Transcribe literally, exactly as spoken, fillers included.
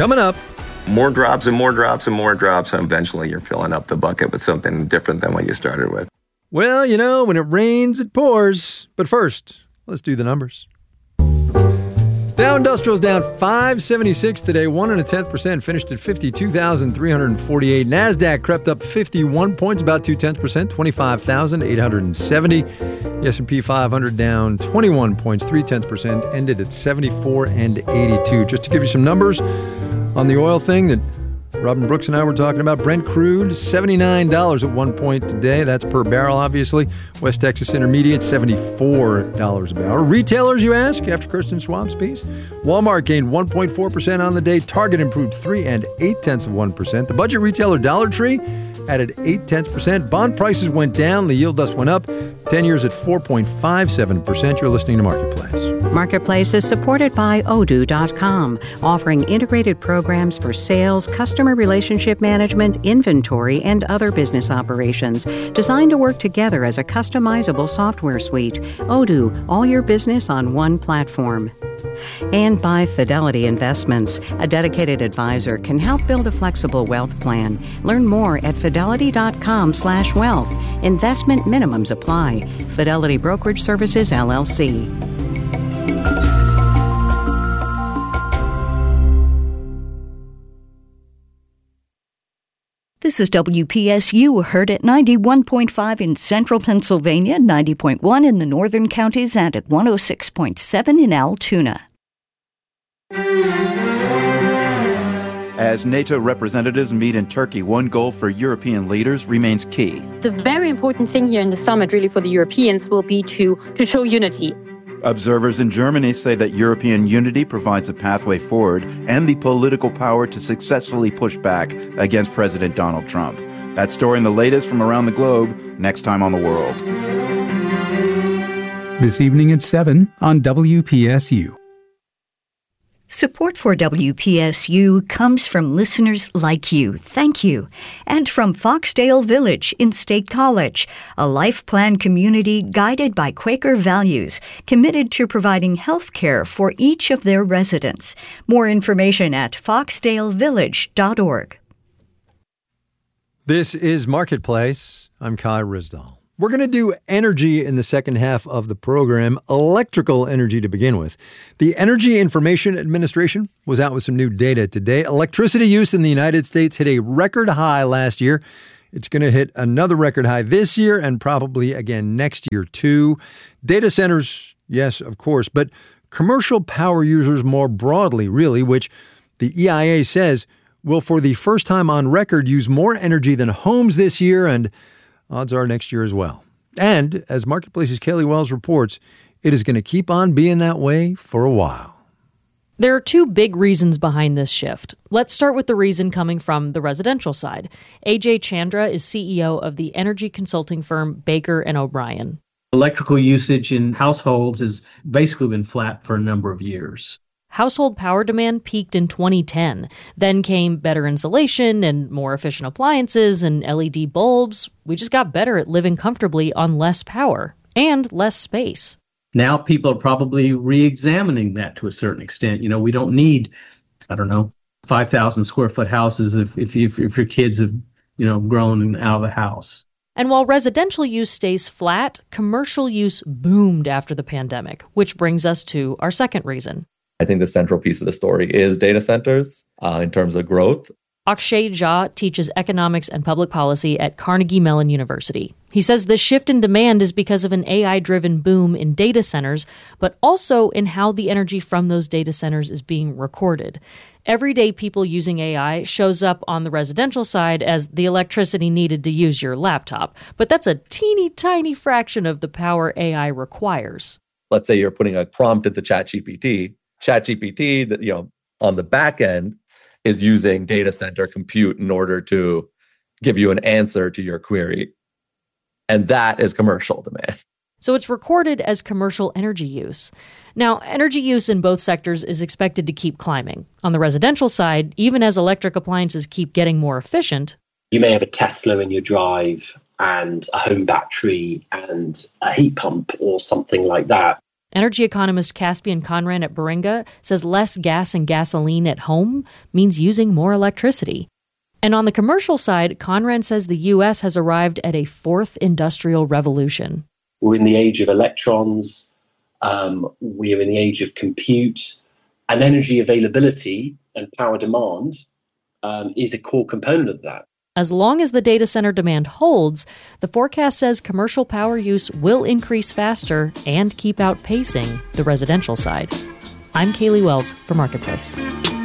Coming up. More drops and more drops and more drops, and eventually you're filling up the bucket with something different than what you started with. Well, you know, when it rains, it pours. But first, let's do the numbers. Dow Industrial's down five seventy-six today, one and a tenth percent, finished at fifty-two thousand three hundred forty-eight. NASDAQ crept up fifty-one points, about two tenths percent, twenty-five thousand eight hundred seventy. The S and P five hundred down twenty-one points, three tenths percent, ended at seventy-four and eighty-two. Just to give you some numbers on the oil thing that Robin Brooks and I were talking about, Brent crude, seventy-nine dollars at one point today. That's per barrel, obviously. West Texas Intermediate, seventy-four dollars a barrel. Retailers, you ask, after Kirsten Schwab's piece? Walmart gained one point four percent on the day. Target improved three and eight tenths of one percent. The budget retailer Dollar Tree added eight tenths percent. Bond prices went down. The yield thus went up. ten years at four point five seven percent. You're listening to Marketplace. Marketplace is supported by Odoo dot com, offering integrated programs for sales, customer relationship management, inventory, and other business operations, designed to work together as a customizable software suite. Odoo, all your business on one platform. And by Fidelity Investments. A dedicated advisor can help build a flexible wealth plan. Learn more at fidelity dot com slash wealth. Investment minimums apply. Fidelity Brokerage Services, L L C. This is W P S U, heard at ninety-one point five in central Pennsylvania, ninety point one in the northern counties, and at one oh six point seven in Altoona. As NATO representatives meet in Turkey, one goal for European leaders remains key. The very important thing here in the summit, really, for the Europeans will be to, to show unity. Observers in Germany say that European unity provides a pathway forward and the political power to successfully push back against President Donald Trump. That story and the latest from around the globe, next time on The World. This evening at seven on W P S U. Support for W P S U comes from listeners like you. Thank you. And from Foxdale Village in State College, a life plan community guided by Quaker values, committed to providing health care for each of their residents. More information at foxdale village dot org. This is Marketplace. I'm Kai Risdall. We're going to do energy in the second half of the program, electrical energy to begin with. The Energy Information Administration was out with some new data today. Electricity use in the United States hit a record high last year. It's going to hit another record high this year and probably again next year too. Data centers, yes, of course, but commercial power users more broadly, really, which the E I A says will for the first time on record use more energy than homes this year and odds are next year as well. And as Marketplace's Kelly Wells reports, it is going to keep on being that way for a while. There are two big reasons behind this shift. Let's start with the reason coming from the residential side. A J Chandra is C E O of the energy consulting firm Baker and O'Brien. Electrical usage in households has basically been flat for a number of years. Household power demand peaked in twenty ten. Then came better insulation and more efficient appliances and L E D bulbs. We just got better at living comfortably on less power and less space. Now people are probably re-examining that to a certain extent. You know, we don't need, I don't know, five thousand square foot houses if, if, if, if your kids have, you know, grown out of the house. And while residential use stays flat, commercial use boomed after the pandemic, which brings us to our second reason. I think the central piece of the story is data centers uh, in terms of growth. Akshay Jha teaches economics and public policy at Carnegie Mellon University. He says this shift in demand is because of an A I-driven boom in data centers, but also in how the energy from those data centers is being recorded. Everyday people using A I shows up on the residential side as the electricity needed to use your laptop, but that's a teeny tiny fraction of the power A I requires. Let's say you're putting a prompt into ChatGPT. ChatGPT, that you know, on the back end, is using data center compute in order to give you an answer to your query. And that is commercial demand. So it's recorded as commercial energy use. Now, energy use in both sectors is expected to keep climbing. On the residential side, even as electric appliances keep getting more efficient. You may have a Tesla in your drive and a home battery and a heat pump or something like that. Energy economist Caspian Conran at Baringa says less gas and gasoline at home means using more electricity. And on the commercial side, Conran says the U S has arrived at a fourth industrial revolution. We're in the age of electrons. Um, we are in the age of compute. And energy availability and power demand um, is a core component of that. As long as the data center demand holds, the forecast says commercial power use will increase faster and keep outpacing the residential side. I'm Kaylee Wells for Marketplace.